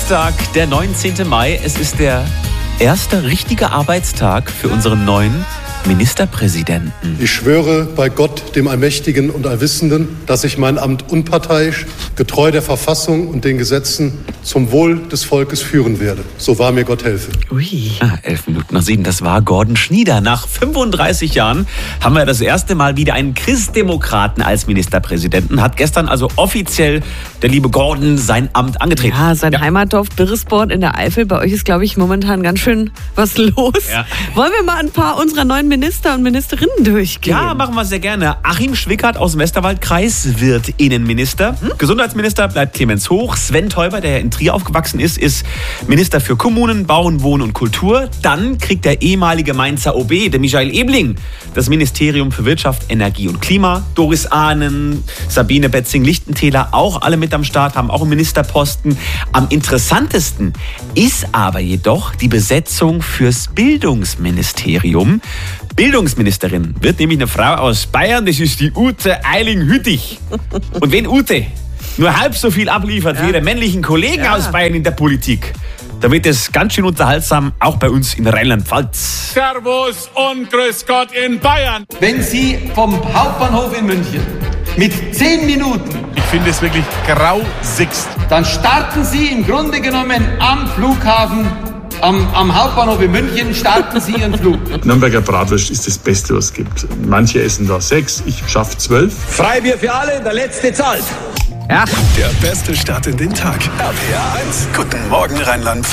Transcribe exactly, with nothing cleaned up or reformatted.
Dienstag, der neunzehnten Mai. Es ist der erste richtige Arbeitstag für unseren neuen Ministerpräsidenten. Ich schwöre bei Gott, dem Allmächtigen und Allwissenden, dass ich mein Amt unparteiisch, getreu der Verfassung und den Gesetzen zum Wohl des Volkes führen werde. So wahr mir Gott helfe. Ui. Ah, elf Minuten nach sieben, das war Gordon Schnieder. Nach fünfunddreißig Jahren haben wir das erste Mal wieder einen Christdemokraten als Ministerpräsidenten. Hat gestern also offiziell der liebe Gordon sein Amt angetreten. Ja, sein ja. Heimatdorf Birresborn in der Eifel. Bei euch ist, glaube ich, momentan ganz schön was los. Ja. Wollen wir mal ein paar unserer neuen Minister und Ministerinnen durchgehen? Ja, machen wir sehr gerne. Achim Schwickert aus dem Westerwaldkreis wird Innenminister. Hm? Gesundheitsminister bleibt Clemens Hoch. Sven Teuber, der in Trier aufgewachsen ist, ist Minister für Kommunen, Bauen, Wohnen und Kultur. Dann kriegt der ehemalige Mainzer O B, der Michael Ebling, das Ministerium für Wirtschaft, Energie und Klima. Doris Ahnen, Sabine Betzing-Lichtentäler, auch alle mit am Start, haben auch einen Ministerposten. Am interessantesten ist aber jedoch die Besetzung fürs Bildungsministerium. Bildungsministerin wird nämlich eine Frau aus Bayern, das ist die Ute Eiling-Hüttich. Und wenn Ute nur halb so viel abliefert ja. wie ihre männlichen Kollegen ja. aus Bayern in der Politik, da wird es ganz schön unterhaltsam, auch bei uns in Rheinland-Pfalz. Servus und grüß Gott in Bayern. Wenn Sie vom Hauptbahnhof in München mit zehn Minuten, ich finde es wirklich grausigst, dann starten Sie im Grunde genommen am Flughafen, am, am Hauptbahnhof in München, starten Sie Ihren Flug. Nürnberger Bratwurst ist das Beste, was es gibt. Manche essen da sechs, ich schaffe zwölf. Freibier für alle, der Letzte zahlt. Ja. Der beste Start in den Tag. R P R eins. Guten Morgen, Rheinland-Pfalz.